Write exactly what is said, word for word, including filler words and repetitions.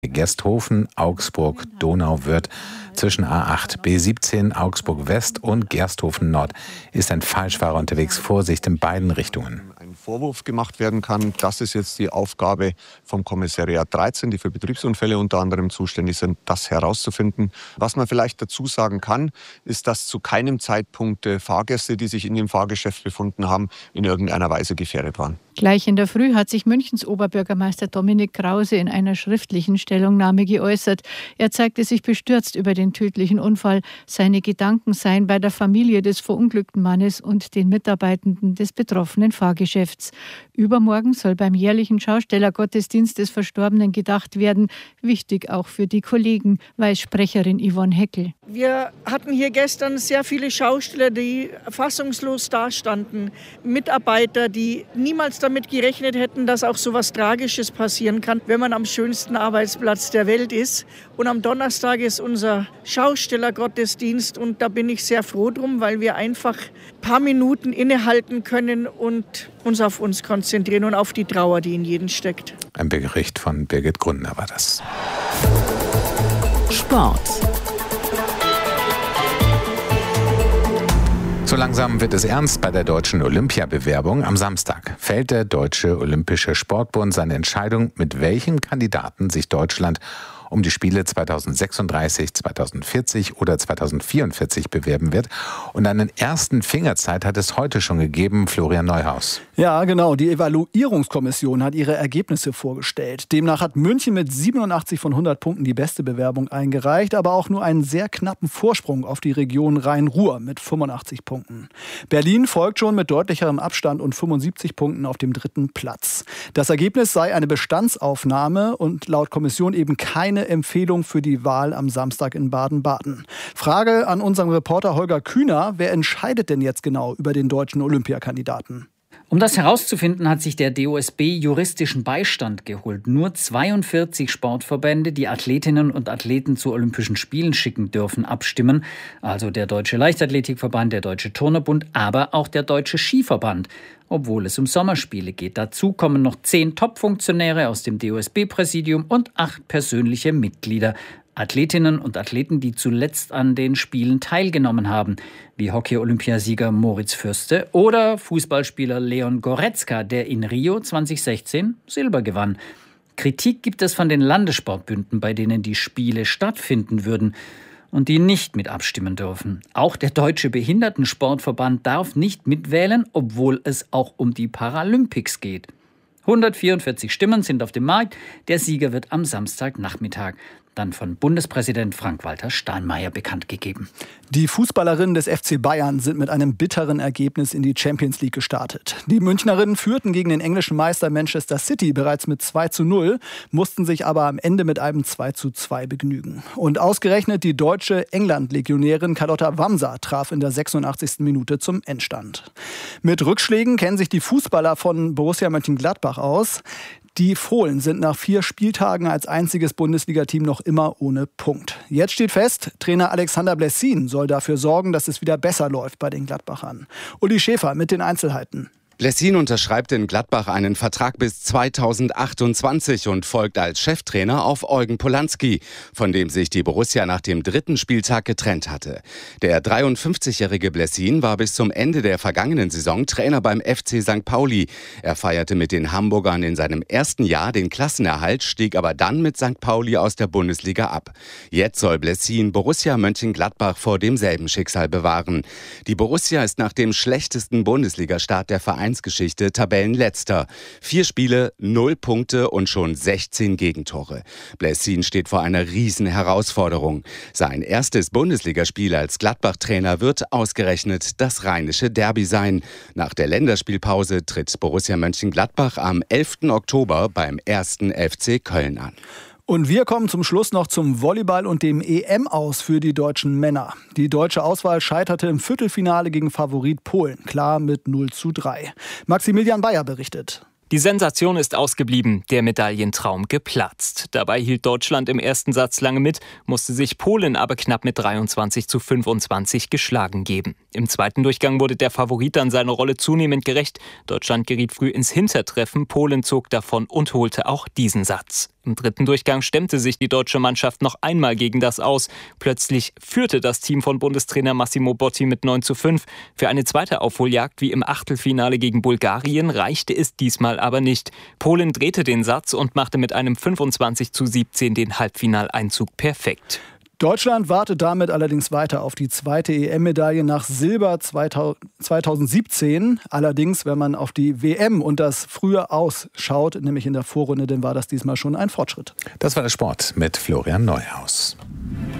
Gersthofen, Augsburg, Donauwörth zwischen A acht, B siebzehn, Augsburg West und Gersthofen Nord ist ein Falschfahrer unterwegs. Vorsicht in beiden Richtungen. Ein Vorwurf gemacht werden kann, das ist jetzt die Aufgabe vom Kommissariat dreizehn, die für Betriebsunfälle unter anderem zuständig sind, das herauszufinden. Was man vielleicht dazu sagen kann, ist, dass zu keinem Zeitpunkt Fahrgäste, die sich in dem Fahrgeschäft befunden haben, in irgendeiner Weise gefährdet waren. Gleich in der Früh hat sich Münchens Oberbürgermeister Dominik Krause in einer schriftlichen Stellungnahme geäußert. Er zeigte sich bestürzt über den tödlichen Unfall. Seine Gedanken seien bei der Familie des verunglückten Mannes und den Mitarbeitenden des betroffenen Fahrgeschäfts. Übermorgen soll beim jährlichen Schaustellergottesdienst des Verstorbenen gedacht werden. Wichtig auch für die Kollegen, weiß Sprecherin Yvonne Heckel. Wir hatten hier gestern sehr viele Schausteller, die fassungslos dastanden. Mitarbeiter, die niemals damit gerechnet hätten, dass auch so was Tragisches passieren kann, wenn man am schönsten Arbeitsplatz der Welt ist. Und am Donnerstag ist unser Schaustellergottesdienst und da bin ich sehr froh drum, weil wir einfach ein paar Minuten innehalten können und uns auf uns konzentrieren und auf die Trauer, die in jedem steckt. Ein Bericht von Birgit Grundner war das. Sport. So langsam wird es ernst bei der deutschen Olympiabewerbung. Am Samstag fällt der Deutsche Olympische Sportbund seine Entscheidung, mit welchem Kandidaten sich Deutschland um die Spiele zweitausendsechsunddreißig, zweitausendvierzig oder zweitausendvierundvierzig bewerben wird. Und einen ersten Fingerzeig hat es heute schon gegeben, Florian Neuhaus. Ja, genau. Die Evaluierungskommission hat ihre Ergebnisse vorgestellt. Demnach hat München mit siebenundachtzig von hundert Punkten die beste Bewerbung eingereicht, aber auch nur einen sehr knappen Vorsprung auf die Region Rhein-Ruhr mit fünfundachtzig Punkten. Berlin folgt schon mit deutlicherem Abstand und fünfundsiebzig Punkten auf dem dritten Platz. Das Ergebnis sei eine Bestandsaufnahme und laut Kommission eben keine Empfehlung für die Wahl am Samstag in Baden-Baden. Frage an unseren Reporter Holger Kühner: Wer entscheidet denn jetzt genau über den deutschen Olympiakandidaten? Um das herauszufinden, hat sich der D O S B juristischen Beistand geholt. Nur zweiundvierzig Sportverbände, die Athletinnen und Athleten zu Olympischen Spielen schicken dürfen, abstimmen. Also der Deutsche Leichtathletikverband, der Deutsche Turnerbund, aber auch der Deutsche Skiverband. Obwohl es um Sommerspiele geht. Dazu kommen noch zehn Top-Funktionäre aus dem D O S B-Präsidium und acht persönliche Mitglieder. Athletinnen und Athleten, die zuletzt an den Spielen teilgenommen haben, wie Hockey-Olympiasieger Moritz Fürste oder Fußballspieler Leon Goretzka, der in Rio zweitausendsechzehn Silber gewann. Kritik gibt es von den Landessportbünden, bei denen die Spiele stattfinden würden und die nicht mit abstimmen dürfen. Auch der Deutsche Behindertensportverband darf nicht mitwählen, obwohl es auch um die Paralympics geht. hundertvierundvierzig Stimmen sind auf dem Markt. Der Sieger wird am Samstagnachmittag dann von Bundespräsident Frank-Walter Steinmeier bekannt gegeben. Die Fußballerinnen des F C Bayern sind mit einem bitteren Ergebnis in die Champions League gestartet. Die Münchnerinnen führten gegen den englischen Meister Manchester City bereits mit zwei zu null, mussten sich aber am Ende mit einem zwei zu zwei begnügen. Und ausgerechnet die deutsche England-Legionärin Carlotta Wamser traf in der sechsundachtzigsten Minute zum Endstand. Mit Rückschlägen kennen sich die Fußballer von Borussia Mönchengladbach aus. Die Fohlen sind nach vier Spieltagen als einziges Bundesligateam noch immer ohne Punkt. Jetzt steht fest, Trainer Alexander Blessin soll dafür sorgen, dass es wieder besser läuft bei den Gladbachern. Uli Schäfer mit den Einzelheiten. Blessin unterschreibt in Gladbach einen Vertrag bis zweitausendachtundzwanzig und folgt als Cheftrainer auf Eugen Polanski, von dem sich die Borussia nach dem dritten Spieltag getrennt hatte. Der dreiundfünfzigjährige Blessin war bis zum Ende der vergangenen Saison Trainer beim F C Sankt Pauli. Er feierte mit den Hamburgern in seinem ersten Jahr den Klassenerhalt, stieg aber dann mit Sankt Pauli aus der Bundesliga ab. Jetzt soll Blessin Borussia Mönchengladbach vor demselben Schicksal bewahren. Die Borussia ist nach dem schlechtesten Bundesligastart der Vereins Geschichte Tabellenletzter. Vier Spiele, null Punkte und schon sechzehn Gegentore. Blessin steht vor einer riesen Herausforderung. Sein erstes Bundesligaspiel als Gladbach-Trainer wird ausgerechnet das rheinische Derby sein. Nach der Länderspielpause tritt Borussia Mönchengladbach am elften Oktober beim ersten F C Köln an. Und wir kommen zum Schluss noch zum Volleyball und dem E M-Aus für die deutschen Männer. Die deutsche Auswahl scheiterte im Viertelfinale gegen Favorit Polen, klar mit null zu drei. Maximilian Bayer berichtet. Die Sensation ist ausgeblieben, der Medaillentraum geplatzt. Dabei hielt Deutschland im ersten Satz lange mit, musste sich Polen aber knapp mit dreiundzwanzig zu fünfundzwanzig geschlagen geben. Im zweiten Durchgang wurde der Favorit dann seiner Rolle zunehmend gerecht. Deutschland geriet früh ins Hintertreffen, Polen zog davon und holte auch diesen Satz. Im dritten Durchgang stemmte sich die deutsche Mannschaft noch einmal gegen das Aus. Plötzlich führte das Team von Bundestrainer Massimo Botti mit neun zu fünf. Für eine zweite Aufholjagd wie im Achtelfinale gegen Bulgarien reichte es diesmal aber nicht. Polen drehte den Satz und machte mit einem fünfundzwanzig zu siebzehn den Halbfinaleinzug perfekt. Deutschland wartet damit allerdings weiter auf die zweite E M-Medaille nach Silber zweitausendsiebzehn. Allerdings, wenn man auf die W M und das frühe Ausschaut, nämlich in der Vorrunde, dann war das diesmal schon ein Fortschritt. Das war der Sport mit Florian Neuhaus.